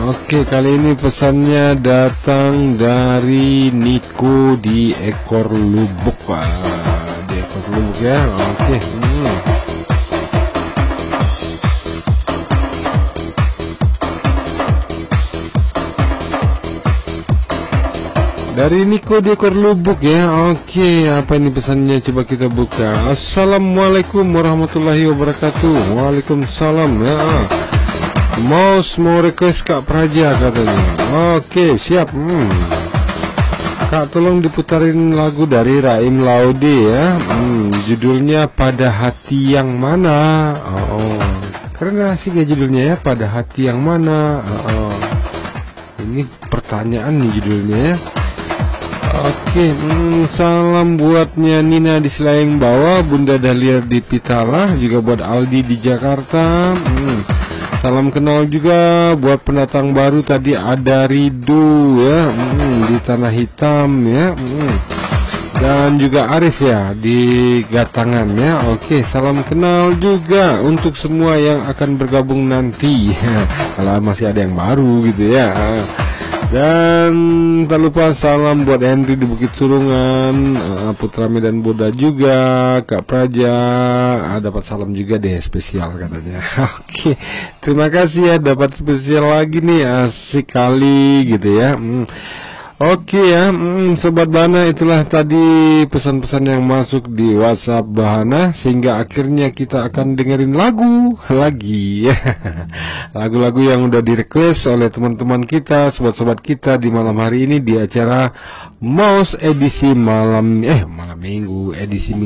Oke, kali ini pesannya datang dari Niko di Ekor Lubuk, Pak. Di Ekor Lubuk ya. Oke. Dari Niko di Ekor Lubuk ya. Oke, apa ini pesannya? Coba kita buka. Assalamualaikum warahmatullahi wabarakatuh. Waalaikumsalam ya. Mau request Kak Praja katanya. Oke, siap. Kak, tolong diputarin lagu dari Raim Laude ya. Judulnya Pada Hati Yang Mana. Karena sih ya judulnya ya, Pada Hati Yang Mana. Ini pertanyaan nih judulnya ya. Oke, salam buatnya Nina di Selayang Bawah, Bunda Dahlia di Pitala, juga buat Aldi di Jakarta. Salam kenal juga buat pendatang baru tadi, ada Rido ya, di Tanah Hitam ya, dan juga Arif ya di Gatangan ya. Oke, salam kenal juga untuk semua yang akan bergabung nanti kalau masih ada yang baru gitu ya. Dan tak lupa salam buat Henry di Bukit Surungan, Putra Medan Boda juga, Kak Praja, dapat salam juga deh spesial katanya. Oke, terima kasih ya, dapat spesial lagi nih, asik kali gitu ya. Oke ya, Sobat Bahana, itulah tadi pesan-pesan yang masuk di WhatsApp Bahana, sehingga akhirnya kita akan dengerin lagu lagi ya. Lagu-lagu yang udah di-request oleh teman-teman kita, sobat-sobat kita di malam hari ini di acara Mouse edisi malam minggu, edisi